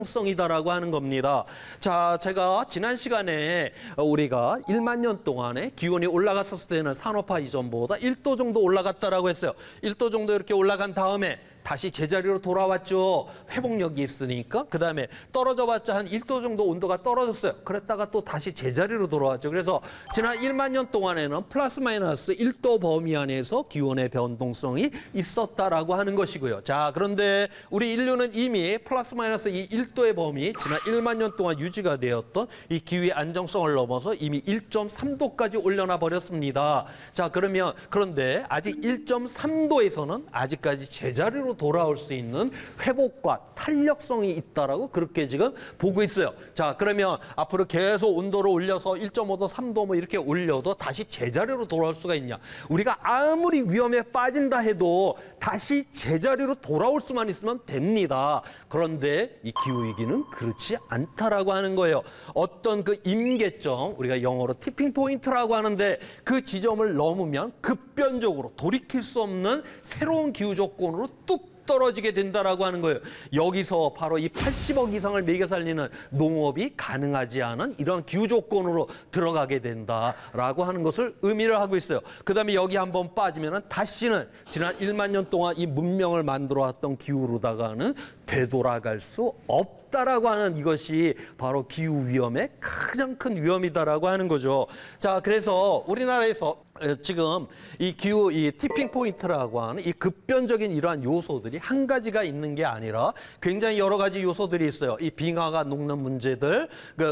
성이다라고 하는 겁니다. 자, 제가 지난 시간에 우리가 1만 년 동안에 기온이 올라갔었을 때는 산업화 이전보다 1도 정도 올라갔다라고 했어요. 1도 정도 이렇게 올라간 다음에 다시 제자리로 돌아왔죠. 회복력이 있으니까. 그다음에 떨어져봤자 한 1도 정도 온도가 떨어졌어요. 그랬다가 또 다시 제자리로 돌아왔죠. 그래서 지난 1만 년 동안에는 플러스 마이너스 1도 범위 안에서 기온의 변동성이 있었다라고 하는 것이고요. 자, 그런데 우리 인류는 이미 플러스 마이너스 이 1도의 범위, 지난 1만 년 동안 유지가 되었던 이 기후의 안정성을 넘어서 이미 1.3도까지 올려놔 버렸습니다. 자, 그런데 아직 1.3도에서는 아직까지 제자리로 돌아올 수 있는 회복과 탄력성이 있다라고 그렇게 지금 보고 있어요. 자, 그러면 앞으로 계속 온도를 올려서 1.5도, 3도 뭐 이렇게 올려도 다시 제자리로 돌아올 수가 있냐? 우리가 아무리 위험에 빠진다 해도 다시 제자리로 돌아올 수만 있으면 됩니다. 그런데 이 기후위기는 그렇지 않다라고 하는 거예요. 어떤 그 임계점, 우리가 영어로 티핑 포인트라고 하는데 그 지점을 넘으면 급변적으로 돌이킬 수 없는 새로운 기후 조건으로 뚝 떨어지게 된다라고 하는 거예요. 여기서 바로 이 80억 이상을 먹여 살리는 농업이 가능하지 않은 이런 기후 조건으로 들어가게 된다라고 하는 것을 의미를 하고 있어요. 그다음에 여기 한번 빠지면은 다시는 지난 1만 년 동안 이 문명을 만들어 왔던 기후로다가는 되돌아갈 수 없다라고 하는 이것이 바로 기후 위험의 가장 큰 위험이다라고 하는 거죠. 자, 그래서 우리나라에서 지금 이 기후, 이 티핑 포인트라고 하는 이 급변적인 이러한 요소들이 한 가지가 있는 게 아니라 굉장히 여러 가지 요소들이 있어요. 이 빙하가 녹는 문제들.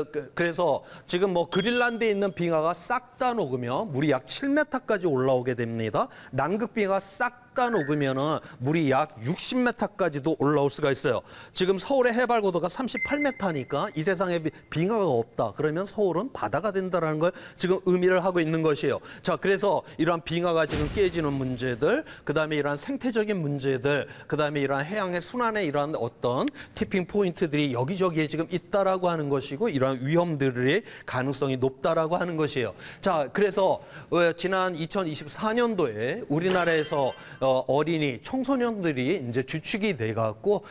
그래서 지금 뭐 그린란드에 있는 빙하가 싹 다 녹으면 물이 약 7m까지 올라오게 됩니다. 남극 빙하가 싹 다 녹으면은 물이 약 60m까지도 올라올 수가 있어요. 지금 서울의 해발 고도가 38m니까 이 세상에 빙하가 없다. 그러면 서울은 바다가 된다라는 걸 지금 의미를 하고 있는 것이에요. 자, 그래서 이러한 빙하가 지금 깨지는 문제들, 그다음에 이러한 생태적인 문제들, 그다음에 이러한 해양의 순환의 이러한 어떤 티핑 포인트들이 여기저기에 지금 있다라고 하는 것이고 이러한 위험들의 가능성이 높다라고 하는 것이에요. 자, 그래서 지난 2024년도에 우리나라에서 어린이 청소년들이 이제 주축이 돼갖고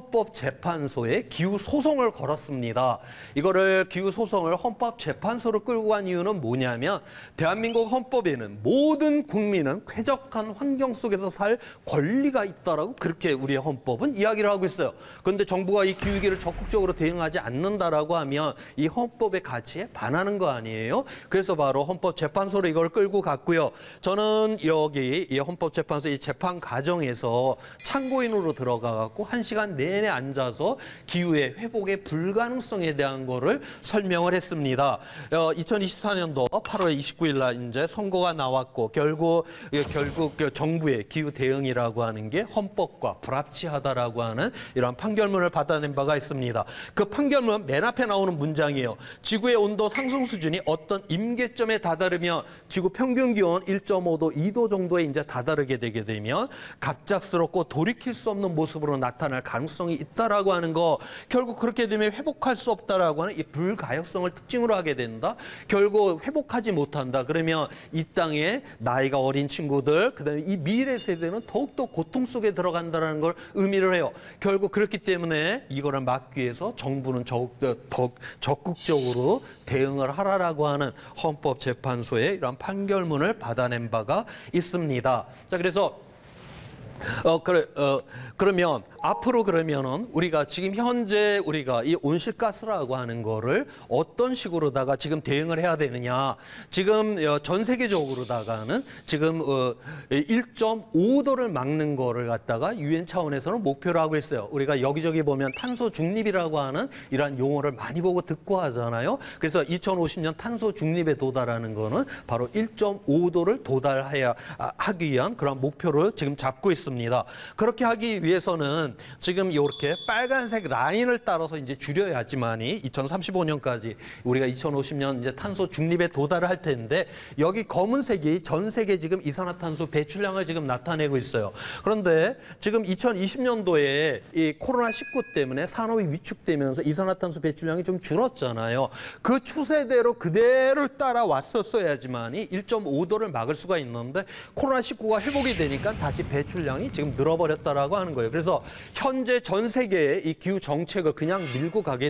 헌법재판소에 기후 소송을 걸었습니다. 이거를 기후 소송을 헌법재판소로 끌고 간 이유는 뭐냐면 대한민국 헌법에는 모든 국민은 쾌적한 환경 속에서 살 권리가 있다라고 그렇게 우리의 헌법은 이야기를 하고 있어요. 그런데 정부가 이 기후위기를 적극적으로 대응하지 않는다라고 하면 이 헌법의 가치에 반하는 거 아니에요? 그래서 바로 헌법재판소로 이걸 끌고 갔고요. 저는 여기 이 헌법재판소 이 재판 과정에서 참고인으로 들어가갖고 1시간 내내 앉아서 기후의 회복의 불가능성에 대한 거를 설명을 했습니다. 2024년도 8월 29일 날 이제 선고가 나왔고 결국 정부의 기후 대응이라고 하는 게 헌법과 불합치하다라고 하는 이러한 판결문을 받아낸 바가 있습니다. 그 판결문 맨 앞에 나오는 문장이에요. 지구의 온도 상승 수준이 어떤 임계점에 다다르면 지구 평균 기온 1.5도, 2도 정도에 이제 다다르게 되게 되면 갑작스럽고 돌이킬 수 없는 모습으로 나타날 가능성이 있다라고 하는 거, 결국 그렇게 되면 회복할 수 없다라고 하는 이 불가역성을 특징으로 하게 된다. 결국 회복하지 못한다. 그러면 이 땅에 나이가 어린 친구들, 그다음에 이 미래 세대는 더욱더 고통 속에 들어간다는 걸 의미를 해요. 결국 그렇기 때문에 이거를 막기 위해서 정부는 더 적극적으로 대응을 하라라고 하는 헌법재판소의 이런 판결문을 받아낸 바가 있습니다. 자, 그래서 그러면 앞으로 그러면은 우리가 지금 현재 우리가 이 온실가스라고 하는 거를 어떤 식으로다가 지금 대응을 해야 되느냐. 지금 전 세계적으로다가는 지금 1.5도를 막는 거를 갖다가 유엔 차원에서는 목표로 하고 있어요. 우리가 여기저기 보면 탄소 중립이라고 하는 이러한 용어를 많이 보고 듣고 하잖아요. 그래서 2050년 탄소 중립에 도달하는 거는 바로 1.5도를 도달해야 하기 위한 그런 목표를 지금 잡고 있습니다. 그렇게 하기 위해서는 지금 이렇게 빨간색 라인을 따라서 이제 줄여야지만이 2035년까지 우리가 2050년 이제 탄소 중립에 도달을 할 텐데, 여기 검은색이 전 세계 지금 이산화탄소 배출량을 지금 나타내고 있어요. 그런데 지금 2020년도에 이 코로나19 때문에 산업이 위축되면서 이산화탄소 배출량이 좀 줄었잖아요. 그 추세대로 그대로 따라왔었어야지만이 1.5도를 막을 수가 있는데 코로나19가 회복이 되니까 다시 배출량 물량이 지금 늘어버렸다라고 하는 거예요. 그래서 현재 전 세계의 이 기후 정책을 그냥 밀고 가게